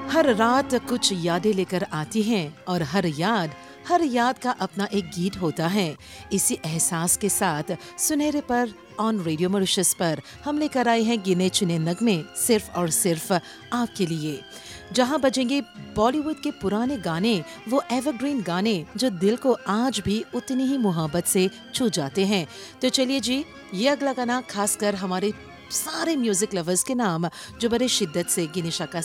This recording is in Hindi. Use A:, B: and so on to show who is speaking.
A: हर रात कुछ यादें लेकर आती हैं और हर याद का अपना एक गीत होता है। इसी एहसास के साथ सुनहरे पर ऑन रेडियो मॉरिशस पर हम लेकर आए हैं गिने चुने नगमे सिर्फ और सिर्फ आपके लिए, जहां बजेंगे बॉलीवुड के पुराने गाने, वो एवरग्रीन गाने जो दिल को आज भी उतनी ही मोहब्बत से छू जाते हैं। तो चलिए जी, ये अगला गाना खासकर हमारे सारे म्यूजिक लवर्स के नाम जो बड़े शिद्दत से गिनिशा का